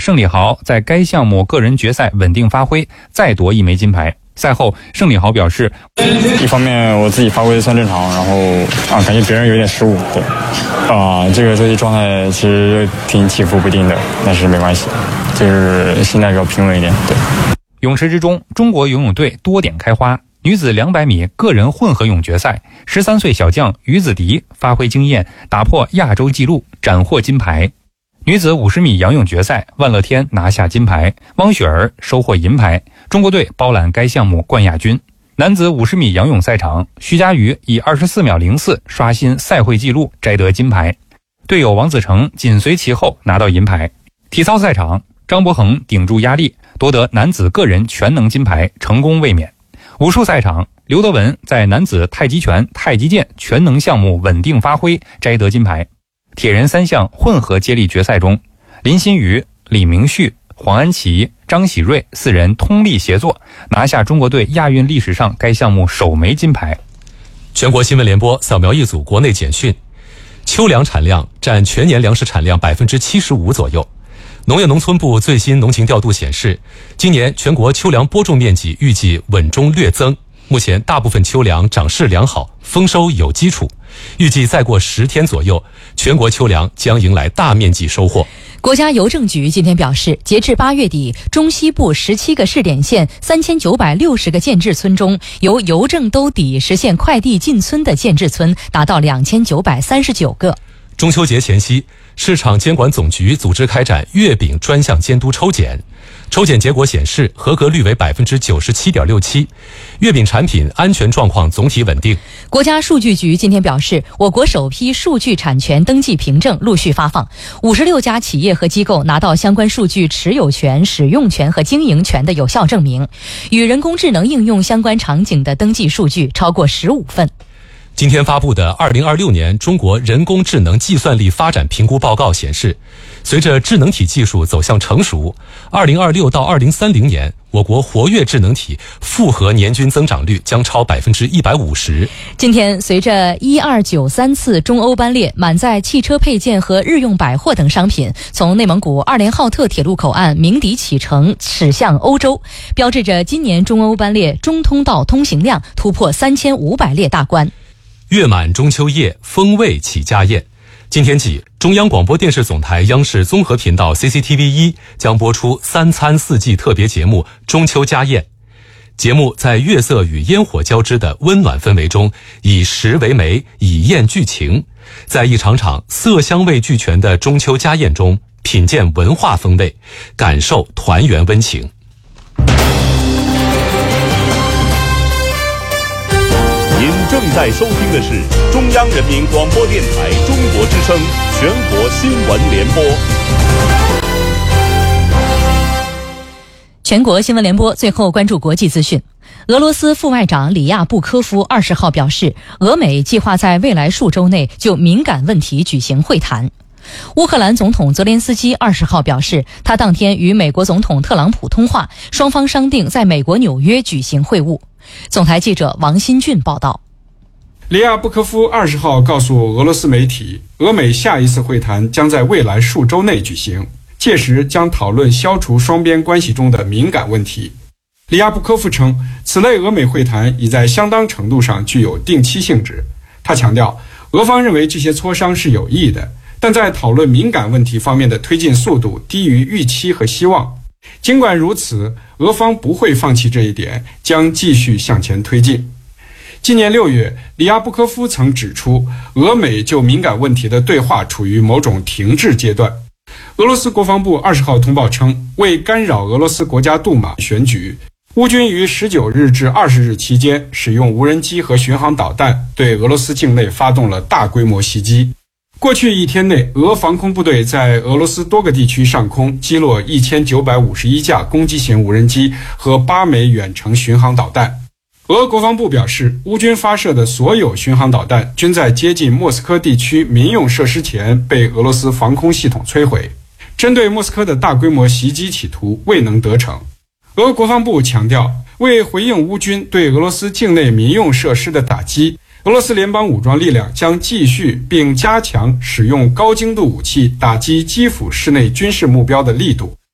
盛礼豪在该项目个人决赛稳定发挥，再夺1枚金牌。赛后，盛礼豪表示， 一方面我自己发挥算正常，然后感觉别人有点失误，对，这个作息状态其实挺起伏不定的，但是没关系，就是心态比较平稳一点，对。 泳池之中，中国游泳队多点开花。女子200米个人混合泳决赛，13岁小将于子迪发挥惊艳，打破亚洲纪录，斩获金牌。女子50米仰泳决赛，万乐天拿下金牌，汪雪儿收获银牌，中国队包揽该项目冠亚军。男子50米仰泳赛场，徐嘉余以24秒04刷新赛会纪录，摘得金牌，队友王子成紧随其后拿到银牌。体操赛场，张博恒顶住压力，夺得男子个人全能金牌，成功卫冕。武术赛场，刘德文在男子太极拳、太极剑全能项目稳定发挥，摘得金牌。铁人3项混合接力决赛中，林新宇、李明旭、黄安琪、张喜瑞4人通力协作，拿下中国队亚运历史上该项目首枚金牌。 全国新闻联播扫描一组国内简讯：秋粮产量占全年粮食产量75%左右。农业农村部最新农情调度显示，今年全国秋粮播种面积预计稳中略增，目前大部分秋粮长势良好，丰收有基础，预计再过10天左右，全国秋粮将迎来大面积收获。 国家邮政局今天表示，截至8月底，中西部17个试点县3960个建制村中，由邮政兜底实现快递进村的建制村达到2939个。 中秋节前夕，市场监管总局组织开展月饼专项监督抽检，抽检结果显示，合格率为97.67%，月饼产品安全状况总体稳定。 国家数据局今天表示，我国首批数据产权登记凭证陆续发放，56家企业和机构拿到相关数据持有权、使用权和经营权的有效证明，与人工智能应用相关场景的登记数据超过15份。 今天发布的2026年中国人工智能计算力发展评估报告显示，随着智能体技术走向成熟，2026到2030年，我国活跃智能体复合年均增长率将超150%。 今天，随着1293次中欧班列满载汽车配件和日用百货等商品从内蒙古2连浩特铁路口岸鸣笛启程驶向欧洲，标志着今年中欧班列中通道通行量突破3500列大关。 月满中秋夜，风味起家宴。今天起，中央广播电视总台央视综合频道 CCTV1 将播出3餐4季特别节目《中秋家宴》。节目在月色与烟火交织的温暖氛围中，以食为媒，以宴聚情，在一场场色香味俱全的中秋家宴中，品鉴文化风味，感受团圆温情。 您正在收听的是中央人民广播电台中国之声全国新闻联播。 全国新闻联播最后关注国际资讯。俄罗斯副外长里亚布科夫20号表示，俄美计划在未来数周内就敏感问题举行会谈。乌克兰总统泽连斯基20号表示，他当天与美国总统特朗普通话，双方商定在美国纽约举行会晤。总台记者王新俊报道。 里亚布科夫20号告诉俄罗斯媒体，俄美下一次会谈将在未来数周内举行，届时将讨论消除双边关系中的敏感问题。里亚布科夫称，此类俄美会谈已在相当程度上具有定期性质。他强调，俄方认为这些磋商是有益的，但在讨论敏感问题方面的推进速度低于预期和希望。尽管如此，俄方不会放弃这一点，将继续向前推进。今年6月，里亚布科夫曾指出，俄美就敏感问题的对话处于某种停滞阶段。俄罗斯国防部20号通报称，为干扰俄罗斯国家杜马选举，乌军于19日至20日期间使用无人机和巡航导弹对俄罗斯境内发动了大规模袭击。过去1天内，俄防空部队在俄罗斯多个地区上空击落1951架攻击型无人机和8枚远程巡航导弹。俄国防部表示，乌军发射的所有巡航导弹均在接近莫斯科地区民用设施前被俄罗斯防空系统摧毁。针对莫斯科的大规模袭击企图未能得逞。俄国防部强调，为回应乌军对俄罗斯境内民用设施的打击，俄罗斯联邦武装力量将继续并加强使用高精度武器打击基辅市内军事目标的力度。